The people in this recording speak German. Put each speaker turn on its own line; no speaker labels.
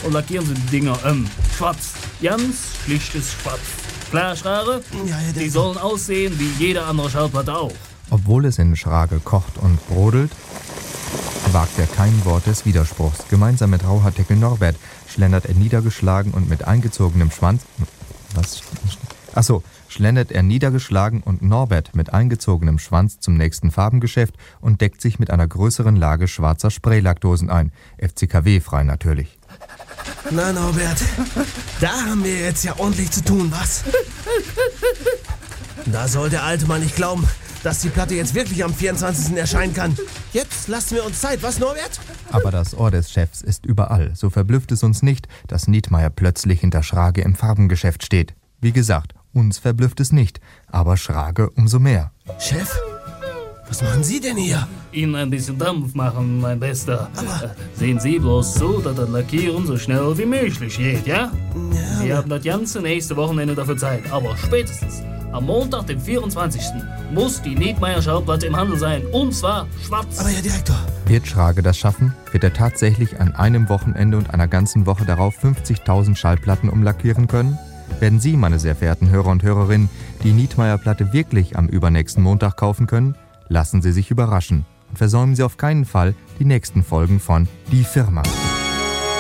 und lackieren Sie die Dinger schwarz. Ganz schlichtes Schwarz. Klar, Schrage?
Ja,
die sollen aussehen wie jede andere Schallplatte auch.
Obwohl es in Schrage kocht und brodelt, wagt er kein Wort des Widerspruchs. Gemeinsam mit Rauhaardeckel Norbert schlendert er niedergeschlagen und mit eingezogenem Schwanz... schlendert er niedergeschlagen und Norbert mit eingezogenem Schwanz zum nächsten Farbengeschäft und deckt sich mit einer größeren Lage schwarzer Spraylackdosen ein. FCKW-frei natürlich.
Na, Norbert, da haben wir jetzt ja ordentlich zu tun, was? Da soll der alte Mann nicht glauben, dass die Platte jetzt wirklich am 24. erscheinen kann. Jetzt lassen wir uns Zeit, was, Norbert?
Aber das Ohr des Chefs ist überall. So verblüfft es uns nicht, dass Nietmeyer plötzlich hinter Schrage im Farbengeschäft steht. Wie gesagt, uns verblüfft es nicht, aber Schrage umso mehr.
Chef, was machen Sie denn hier?
Ihnen ein bisschen Dampf machen, mein Bester.
Aber
sehen Sie bloß so, dass das Lackieren so schnell wie möglich geht, ja? Sie haben das ganze nächste Wochenende dafür Zeit. Aber spätestens am Montag, dem 24. muss die Nietmeyer Schallplatte im Handel sein. Und zwar schwarz.
Aber Herr Direktor...
Wird Schrage das schaffen? Wird er tatsächlich an einem Wochenende und einer ganzen Woche darauf 50.000 Schallplatten umlackieren können? Werden Sie, meine sehr verehrten Hörer und Hörerinnen, die Nietmeyer-Platte wirklich am übernächsten Montag kaufen können? Lassen Sie sich überraschen und versäumen Sie auf keinen Fall die nächsten Folgen von Die Firma.